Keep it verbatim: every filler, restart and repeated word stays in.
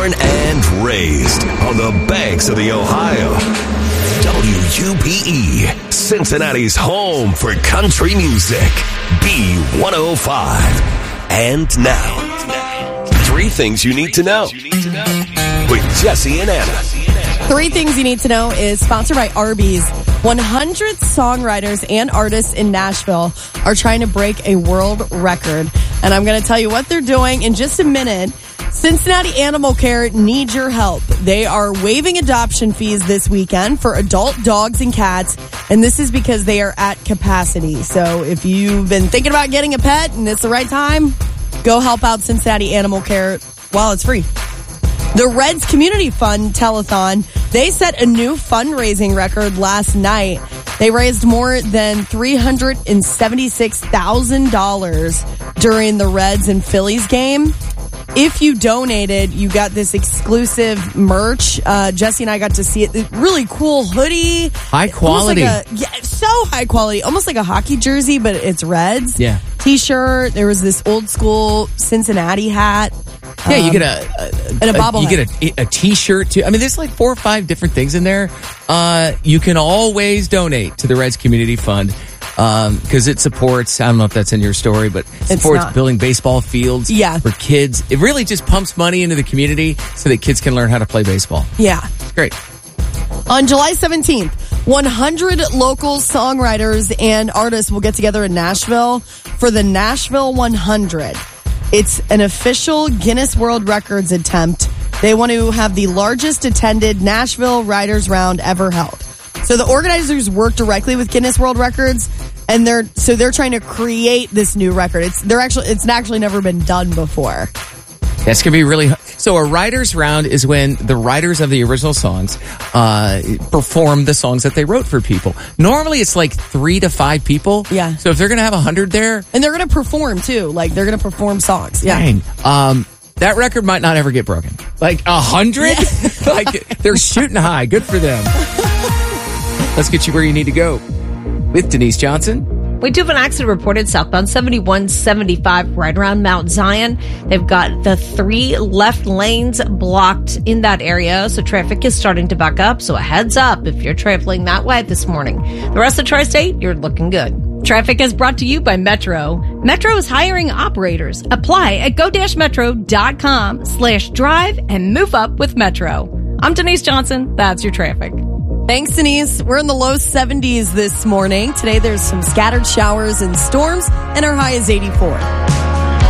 Born and raised on the banks of the Ohio. W U P E, Cincinnati's home for country music. B one oh five. And now, three things you need to know with Jesse and Anna. Three things you need to know is sponsored by Arby's. one hundred songwriters and artists in Nashville are trying to break a world record. And I'm going to tell you what they're doing in just a minute. Cincinnati Animal Care needs your help. They are waiving adoption fees this weekend for adult dogs and cats. And this is because they are at capacity. So if you've been thinking about getting a pet and it's the right time, go help out Cincinnati Animal Care while it's free. The Reds Community Fund Telethon, they set a new fundraising record last night. They raised more than three hundred seventy-six thousand dollars during the Reds and Phillies game. If you donated, you got this exclusive merch. Uh, Jesse and I got to see it. Really cool hoodie. High quality. Like a, yeah, so high quality. Almost like a hockey jersey, but it's Reds. Yeah. T-shirt. There was this old school Cincinnati hat. Yeah, um, you get a, a and a bobblehead. You get a, a T-shirt too. I mean, there's like four or five different things in there. Uh, you can always donate to the Reds Community Fund because um, it supports. I don't know if that's in your story, but it supports building baseball fields yeah. for kids. It really just pumps money into the community so that kids can learn how to play baseball. Yeah, it's great. On July seventeenth, one hundred local songwriters and artists will get together in Nashville for the Nashville one hundred. It's an official Guinness World Records attempt. They want to have the largest attended Nashville Writers Round ever held. So the organizers work directly with Guinness World Records, and they're so they're trying to create this new record. It's they're actually it's actually never been done before. That's going to be really... So a writer's round is when the writers of the original songs uh, perform the songs that they wrote for people. Normally it's like three to five people. Yeah. So if they're going to have a hundred there... And they're going to perform too. Like they're going to perform songs. Yeah. Dang. Um, that record might not ever get broken. Like a hundred? Yeah. Like they're shooting high. Good for them. Let's get you where you need to go with Denise Johnson. We do have an accident reported southbound seventy-one seventy-five right around Mount Zion. They've got the three left lanes blocked in that area, so traffic is starting to back up. So a heads up if you're traveling that way this morning. The rest of Tri-State, you're looking good. Traffic is brought to you by Metro. Metro is hiring operators. Apply at go-metro.com slash drive and move up with Metro. I'm Denise Johnson. That's your traffic. Thanks, Denise. We're in the low seventies this morning. Today, there's some scattered showers and storms, and our high is eighty-four.